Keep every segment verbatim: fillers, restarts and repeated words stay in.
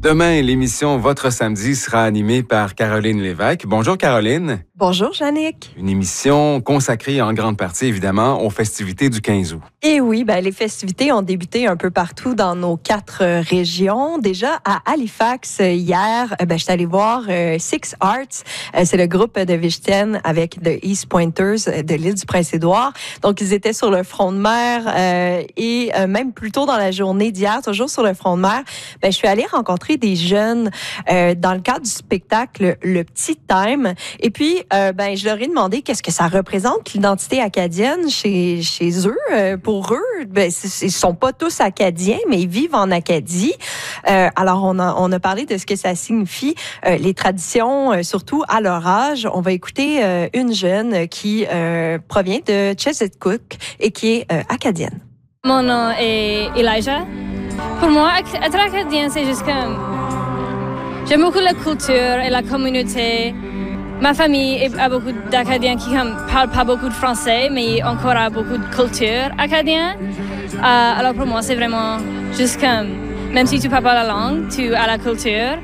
Demain, l'émission Votre Samedi sera animée par Caroline Lévesque. Bonjour Caroline. Bonjour Jannick. Une émission consacrée en grande partie, évidemment, aux festivités du quinze août. Et oui, ben, les festivités ont débuté un peu partout dans nos quatre euh, régions. Déjà, à Halifax, euh, hier, euh, ben, je suis allée voir euh, Six Arts. Euh, c'est le groupe de Vichten avec The East Pointers euh, de l'île du Prince-Édouard. Donc, ils étaient sur le front de mer euh, et euh, même plus tôt dans la journée d'hier, toujours sur le front de mer, ben, je suis allée rencontrer des jeunes euh, dans le cadre du spectacle Le Petit Time. Et puis, euh, ben, je leur ai demandé qu'est-ce que ça représente, l'identité acadienne chez, chez eux. Euh, pour eux, ben, ils sont pas tous acadiens, mais ils vivent en Acadie. Euh, alors, on a, on a parlé de ce que ça signifie, euh, les traditions, euh, surtout à leur âge. On va écouter euh, une jeune qui euh, provient de Chesapeake et qui est euh, acadienne. Mon nom est Elijah. Pour moi, être acadien, c'est juste comme... J'aime beaucoup la culture et la communauté. Ma famille a beaucoup d'Acadiens qui ne parlent pas beaucoup de français, mais encore a beaucoup de culture acadienne. Euh, alors pour moi, c'est vraiment juste comme... Même si tu ne parles pas la langue, tu as la culture.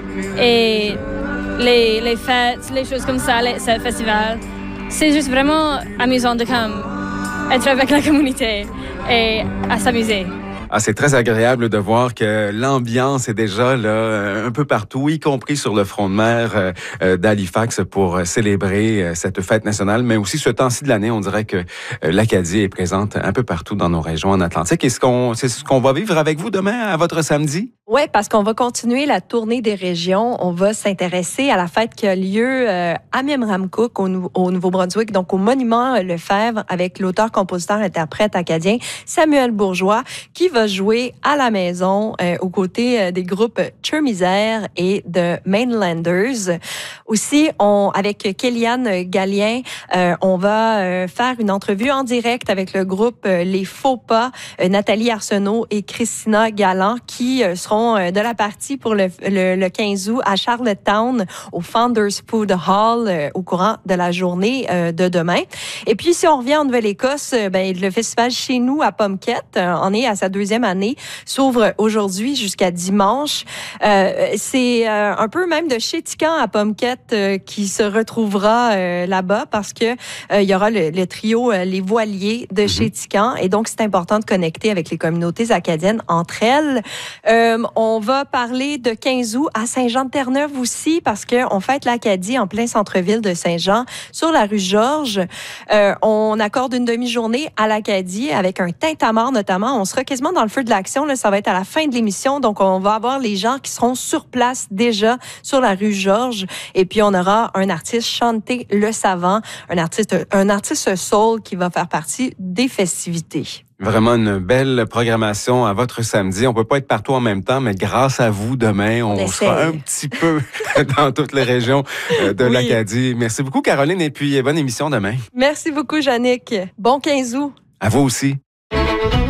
Et les, les fêtes, les choses comme ça, les, ces festivals, c'est juste vraiment amusant de comme, être avec la communauté et à s'amuser. Ah, c'est très agréable de voir que l'ambiance est déjà là un peu partout, y compris sur le front de mer euh, d'Halifax pour célébrer euh, cette fête nationale, mais aussi ce temps-ci de l'année, on dirait que euh, l'Acadie est présente un peu partout dans nos régions en Atlantique. Est-ce qu'on, c'est ce qu'on va vivre avec vous demain à votre samedi? Oui, parce qu'on va continuer la tournée des régions. On va s'intéresser à la fête qui a lieu euh, à Memramcook, au, nou- au Nouveau-Brunswick, donc au monument Lefebvre, avec l'auteur, compositeur, interprète acadien Samuel Bourgeois, qui va jouer à la maison euh, aux côtés euh, des groupes Chermisère et de Mainlanders. Aussi, on, avec Kéliane Gallien, euh, on va euh, faire une entrevue en direct avec le groupe euh, Les Faux Pas, euh, Nathalie Arsenault et Christina Galland, qui euh, seront de la partie pour le, le, le quinze août à Charlottetown, au Founders Food Hall, euh, au courant de la journée euh, de demain. Et puis, si on revient en Nouvelle-Écosse, euh, ben, le festival Chez nous à Pomquette, euh, on est à sa deuxième année, s'ouvre aujourd'hui jusqu'à dimanche. Euh, c'est euh, un peu même de Chétican à Pomquette euh, qui se retrouvera euh, là-bas parce que euh, il y aura le, le trio euh, Les Voiliers de mm-hmm. Chétican. Et donc, c'est important de connecter avec les communautés acadiennes entre elles. Euh, On va parler de quinze août à Saint-Jean-de-Terre-Neuve aussi parce qu'on fête l'Acadie en plein centre-ville de Saint-Jean sur la rue Georges. Euh, on accorde une demi-journée à l'Acadie avec un tintamarre notamment. On sera quasiment dans le feu de l'action. Là, ça va être à la fin de l'émission. Donc, on va avoir les gens qui seront sur place déjà sur la rue Georges. Et puis, on aura un artiste chanté Le Savant, un artiste, un artiste soul qui va faire partie des festivités. Vraiment une belle programmation à votre samedi. On peut pas être partout en même temps, mais grâce à vous, demain, on, on sera un petit peu dans toutes les régions de oui. l'Acadie. Merci beaucoup, Caroline, et puis bonne émission demain. Merci beaucoup, Jannick. Bon quinze août. À vous aussi.